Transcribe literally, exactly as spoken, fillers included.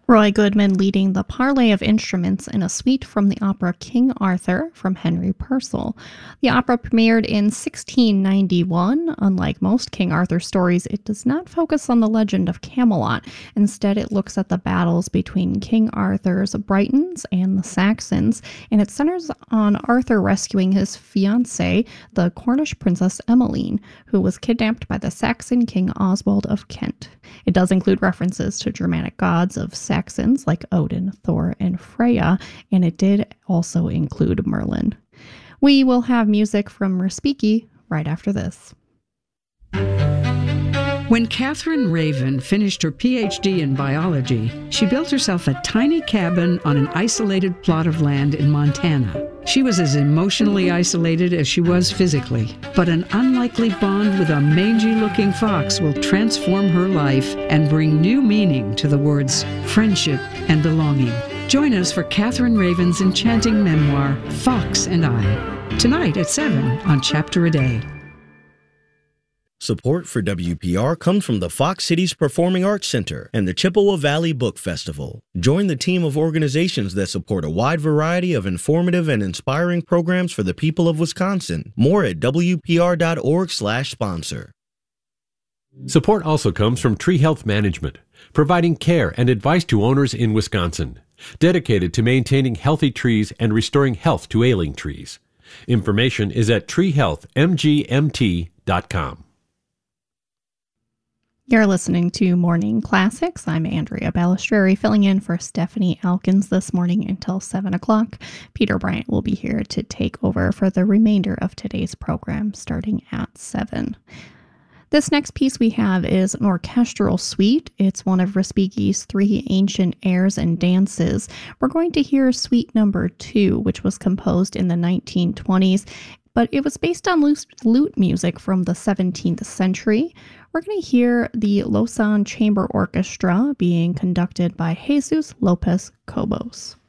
Roy Goodman leading the parley of instruments in a suite from the opera King Arthur from Henry Purcell. The opera premiered in sixteen ninety-one. Unlike most King Arthur stories, it does not focus on the legend of Camelot. Instead, it looks at the battles between King Arthur's Britons and the Saxons, and it centers on Arthur rescuing his fiancée, the Cornish princess Emmeline, who was kidnapped by the Saxon King Oswald of Kent. It does include references to Germanic gods of Saxons like Odin, Thor, and Freya, and it did also include Merlin. We will have music from Respighi right after this. When Catherine Raven finished her P H D in biology, she built herself a tiny cabin on an isolated plot of land in Montana. She was as emotionally isolated as she was physically, but an unlikely bond with a mangy-looking fox will transform her life and bring new meaning to the words friendship and belonging. Join us for Catherine Raven's enchanting memoir, Fox and I, tonight at seven on Chapter a Day. Support for W P R comes from the Fox Cities Performing Arts Center and the Chippewa Valley Book Festival. Join the team of organizations that support a wide variety of informative and inspiring programs for the people of Wisconsin. More at W P R dot org slash sponsor. Support also comes from Tree Health Management, providing care and advice to owners in Wisconsin, dedicated to maintaining healthy trees and restoring health to ailing trees. Information is at tree health m g m t dot com. You're listening to Morning Classics. I'm Andrea Balistreri, filling in for Stephanie Elkins this morning until seven o'clock. Peter Bryant will be here to take over for the remainder of today's program, starting at seven. This next piece we have is an orchestral suite. It's one of Respighi's three ancient airs and dances. We're going to hear suite number two, which was composed in the nineteen twenties, but it was based on lute music from the seventeenth century. We're going to hear the Lausanne Chamber Orchestra being conducted by Jesus Lopez Cobos.